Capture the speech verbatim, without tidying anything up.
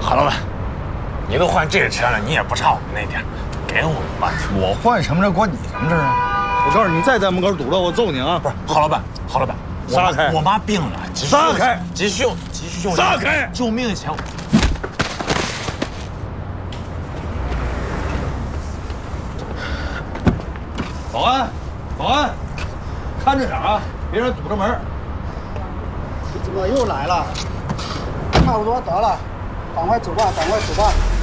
郝老板，你都换这车了，你也不差我们那点，给我吧。 我换什么车关你什么事啊？我告诉你，你再在门口堵着，我揍你啊！ 不是，郝老板，郝老板， 撒开！ 我妈病了，急需撒开！ 急需用急需用撒开！ 救命的钱。 保安，保安，看着点啊，别让堵着门。 怎么又来了？差不多得了，赶快走吧，赶快走吧。